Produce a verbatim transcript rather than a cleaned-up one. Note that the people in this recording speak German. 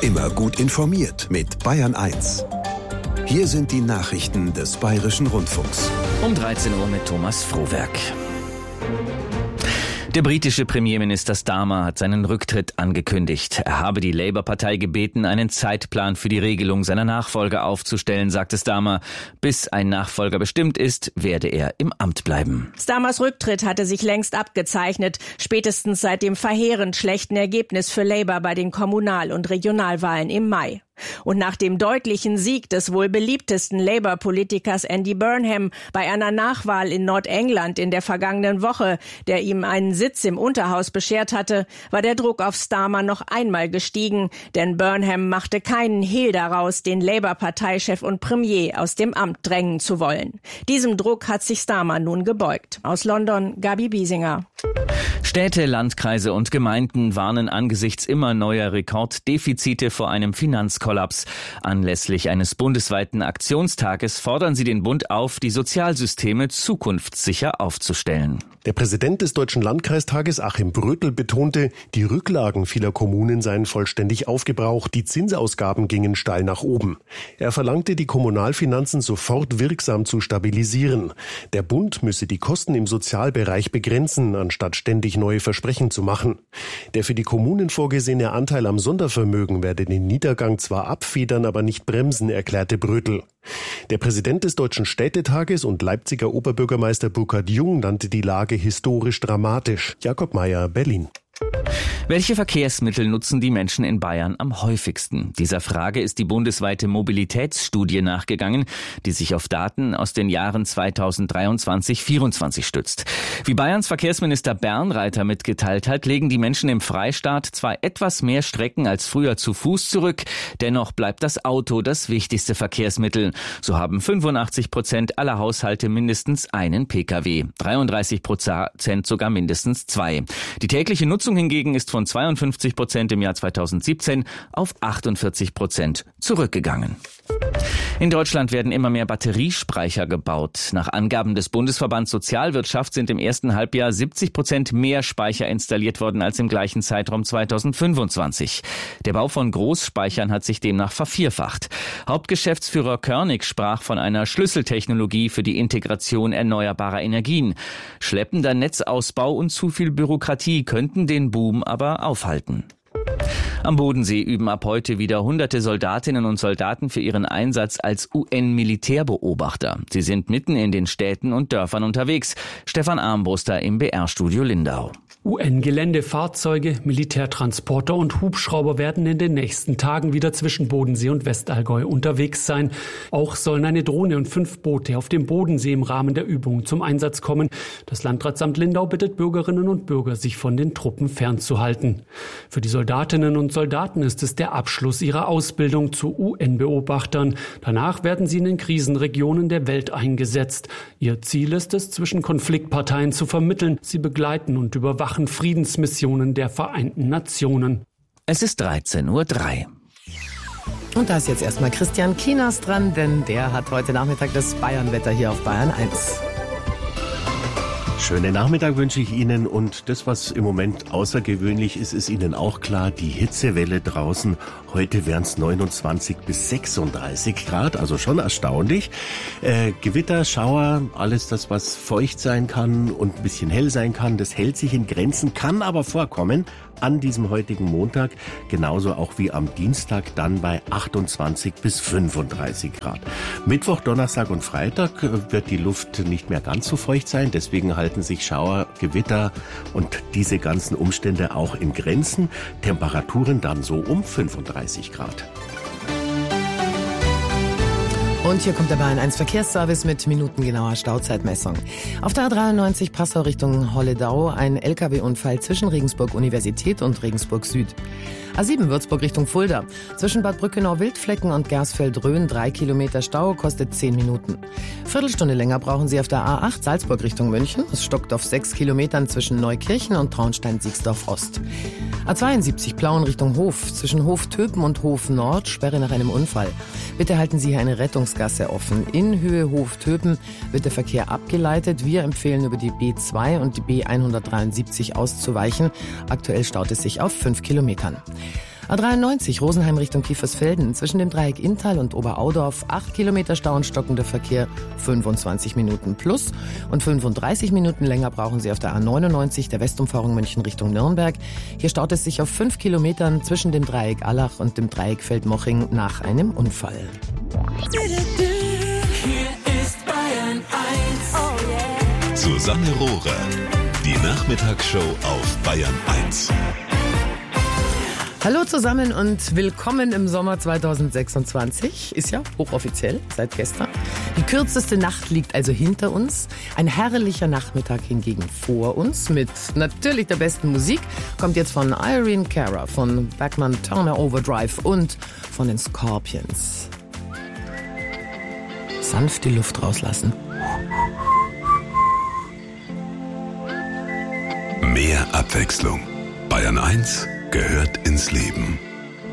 Immer gut informiert mit Bayern eins. Hier sind die Nachrichten des Bayerischen Rundfunks. Um dreizehn Uhr mit Thomas Frohwerk. Der britische Premierminister Starmer hat seinen Rücktritt angekündigt. Er habe die Labour-Partei gebeten, einen Zeitplan für die Regelung seiner Nachfolger aufzustellen, sagte Starmer. Bis ein Nachfolger bestimmt ist, werde er im Amt bleiben. Starmers Rücktritt hatte sich längst abgezeichnet, spätestens seit dem verheerend schlechten Ergebnis für Labour bei den Kommunal- und Regionalwahlen im Mai. Und nach dem deutlichen Sieg des wohl beliebtesten Labour-Politikers Andy Burnham bei einer Nachwahl in Nordengland in der vergangenen Woche, der ihm einen Sitz im Unterhaus beschert hatte, war der Druck auf Starmer noch einmal gestiegen, denn Burnham machte keinen Hehl daraus, den Labour-Parteichef und Premier aus dem Amt drängen zu wollen. Diesem Druck hat sich Starmer nun gebeugt. Aus London, Gabi Biesinger. Städte, Landkreise und Gemeinden warnen angesichts immer neuer Rekorddefizite vor einem Finanzkollaps. Anlässlich eines bundesweiten Aktionstages fordern sie den Bund auf, die Sozialsysteme zukunftssicher aufzustellen. Der Präsident des Deutschen Landkreistages, Achim Brötel, betonte, die Rücklagen vieler Kommunen seien vollständig aufgebraucht, die Zinsausgaben gingen steil nach oben. Er verlangte, die Kommunalfinanzen sofort wirksam zu stabilisieren. Der Bund müsse die Kosten im Sozialbereich begrenzen, anstatt ständig neue Versprechen zu machen. Der für die Kommunen vorgesehene Anteil am Sondervermögen werde den Niedergang zwar abfedern, aber nicht bremsen, erklärte Brötel. Der Präsident des Deutschen Städtetages und Leipziger Oberbürgermeister Burkhard Jung nannte die Lage historisch dramatisch. Jakob Mayer, Berlin. Welche Verkehrsmittel nutzen die Menschen in Bayern am häufigsten? Dieser Frage ist die bundesweite Mobilitätsstudie nachgegangen, die sich auf Daten aus den Jahren zweitausenddreiundzwanzig vierundzwanzig stützt. Wie Bayerns Verkehrsminister Bernreiter mitgeteilt hat, legen die Menschen im Freistaat zwar etwas mehr Strecken als früher zu Fuß zurück, dennoch bleibt das Auto das wichtigste Verkehrsmittel. So haben fünfundachtzig Prozent aller Haushalte mindestens einen Pkw, dreiunddreißig Prozent sogar mindestens zwei. Die tägliche Nutzung hingegen ist von zweiundfünfzig Prozent im Jahr zweitausendsiebzehn auf achtundvierzig Prozent zurückgegangen. In Deutschland werden immer mehr Batteriespeicher gebaut. Nach Angaben des Bundesverbands Sozialwirtschaft sind im ersten Halbjahr siebzig Prozent mehr Speicher installiert worden als im gleichen Zeitraum zweitausendfünfundzwanzig. Der Bau von Großspeichern hat sich demnach vervierfacht. Hauptgeschäftsführer Körnig sprach von einer Schlüsseltechnologie für die Integration erneuerbarer Energien. Schleppender Netzausbau und zu viel Bürokratie könnten den Boom aber aufhalten. Am Bodensee üben ab heute wieder hunderte Soldatinnen und Soldaten für ihren Einsatz als U N-Militärbeobachter. Sie sind mitten in den Städten und Dörfern unterwegs. Stefan Armbruster im B R-Studio Lindau. U N-Gelände, Fahrzeuge, Militärtransporter und Hubschrauber werden in den nächsten Tagen wieder zwischen Bodensee und Westallgäu unterwegs sein. Auch sollen eine Drohne und fünf Boote auf dem Bodensee im Rahmen der Übungen zum Einsatz kommen. Das Landratsamt Lindau bittet Bürgerinnen und Bürger, sich von den Truppen fernzuhalten. Für die Soldatinnen und Soldaten ist es der Abschluss ihrer Ausbildung zu U N-Beobachtern. Danach werden sie in den Krisenregionen der Welt eingesetzt. Ihr Ziel ist es, zwischen Konfliktparteien zu vermitteln, sie begleiten und überwachen Friedensmissionen der Vereinten Nationen. Es ist dreizehn Uhr drei. Und da ist jetzt erstmal Christian Kienast dran, denn der hat heute Nachmittag das Bayernwetter hier auf Bayern eins. Schönen Nachmittag wünsche ich Ihnen, und das, was im Moment außergewöhnlich ist, ist Ihnen auch klar, die Hitzewelle draußen. Heute wären es neunundzwanzig bis sechsunddreißig Grad, also schon erstaunlich. Äh, Gewitter, Schauer, alles das, was feucht sein kann und ein bisschen hell sein kann, das hält sich in Grenzen, kann aber vorkommen an diesem heutigen Montag, genauso auch wie am Dienstag, dann bei achtundzwanzig bis fünfunddreißig Grad. Mittwoch, Donnerstag und Freitag wird die Luft nicht mehr ganz so feucht sein, deswegen halten sich Schauer, Gewitter und diese ganzen Umstände auch in Grenzen. Temperaturen dann so um fünfunddreißig Grad. Und hier kommt der Bayern eins Verkehrsservice mit minutengenauer Stauzeitmessung. Auf der A dreiundneunzig Passau Richtung Holledau ein L K W-Unfall zwischen Regensburg Universität und Regensburg Süd. A sieben Würzburg Richtung Fulda. Zwischen Bad Brückenau-Wildflecken und Gersfeld-Rhön drei Kilometer Stau, kostet zehn Minuten. Viertelstunde länger brauchen Sie auf der A acht Salzburg Richtung München. Es stockt auf sechs Kilometern zwischen Neukirchen und Traunstein-Siegsdorf Ost. A zweiundsiebzig Plauen Richtung Hof. Zwischen Hof-Töpen und Hof-Nord Sperre nach einem Unfall. Bitte halten Sie hier eine Rettungsgasse offen. In Höhe Hof-Töpen wird der Verkehr abgeleitet. Wir empfehlen, über die B zwei und die B hundertdreiundsiebzig auszuweichen. Aktuell staut es sich auf fünf Kilometern. A dreiundneunzig Rosenheim Richtung Kiefersfelden. Zwischen dem Dreieck Inntal und Oberaudorf acht Kilometer Stau und stockender Verkehr, fünfundzwanzig Minuten plus. Und fünfunddreißig Minuten länger brauchen Sie auf der A neunundneunzig, der Westumfahrung München Richtung Nürnberg. Hier staut es sich auf fünf Kilometern zwischen dem Dreieck Allach und dem Dreieck Feldmoching nach einem Unfall. Hier ist Bayern eins. Susanne Rohrer, die Nachmittagsshow auf Bayern eins. Hallo zusammen und willkommen im Sommer zweitausendsechsundzwanzig. Ist ja hochoffiziell seit gestern. Die kürzeste Nacht liegt also hinter uns. Ein herrlicher Nachmittag hingegen vor uns mit natürlich der besten Musik. Kommt jetzt von Irene Cara, von Bachman Turner Overdrive und von den Scorpions. Sanft die Luft rauslassen. Mehr Abwechslung. Bayern eins gehört ins Leben.